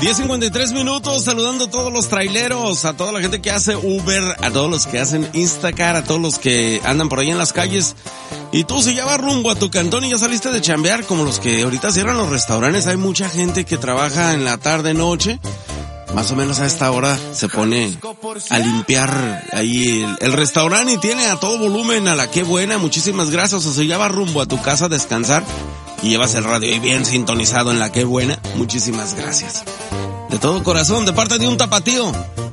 10:53 minutos, saludando a todos los traileros, a toda la gente que hace Uber, a todos los que hacen Instacart, a todos los que andan por ahí en las calles. Y tú, si ya vas rumbo a tu cantón y ya saliste de chambear, como los que ahorita cierran los restaurantes, hay mucha gente que trabaja en la tarde, noche. Más o menos a esta hora se pone a limpiar ahí el restaurante y tiene a todo volumen a la Qué Buena. Muchísimas gracias. O si ya vas rumbo a tu casa a descansar y llevas el radio ahí bien sintonizado en la Qué Buena, muchísimas gracias. De todo corazón, de parte de un tapatío.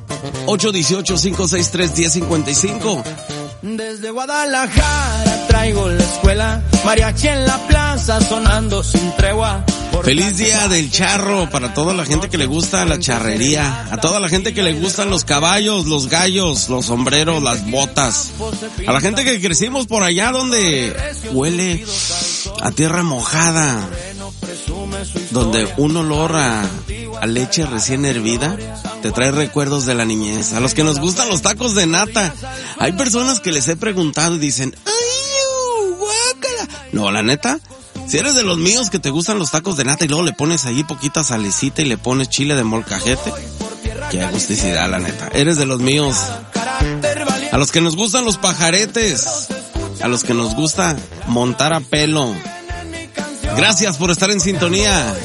818-563-1055. Desde Guadalajara traigo la escuela, mariachi en la plaza sonando sin tregua. Feliz día del charro para toda la gente que le gusta la charrería, a toda la gente que le gustan los caballos, los gallos, los sombreros, las botas, a la gente que crecimos por allá donde huele a tierra mojada, donde un olor a leche recién hervida te trae recuerdos de la niñez, a los que nos gustan los tacos de nata. Hay personas que les he preguntado y dicen, ¡ay, guácala! No, la neta, si eres de los míos que te gustan los tacos de nata y luego le pones ahí poquita salecita y le pones chile de molcajete, qué agusticidad, la neta. Eres de los míos. A los que nos gustan los pajaretes, a los que nos gusta montar a pelo. Gracias por estar en sintonía.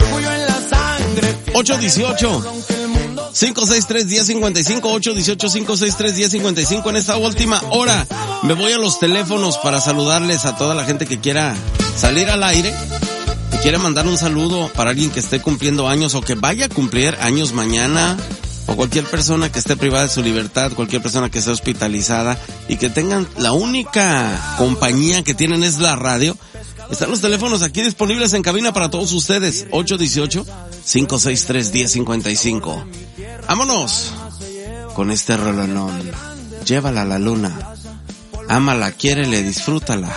818-563-1055, 818-563-1055. En esta última hora me voy a los teléfonos para saludarles a toda la gente que quiera salir al aire, que quiera mandar un saludo para alguien que esté cumpliendo años o que vaya a cumplir años mañana, o cualquier persona que esté privada de su libertad, cualquier persona que esté hospitalizada y que tengan la única compañía que tienen es la radio. Están los teléfonos aquí disponibles en cabina para todos ustedes. 818-563-1055. Vámonos con este rolonón. Llévala a la luna. Ámala, quiérele, disfrútala.